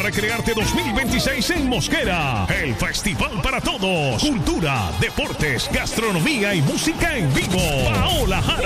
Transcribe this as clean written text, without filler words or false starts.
Recrearte 2026 en Mosquera. El festival para todos. Cultura, deportes, gastronomía y música en vivo. Paola Jara.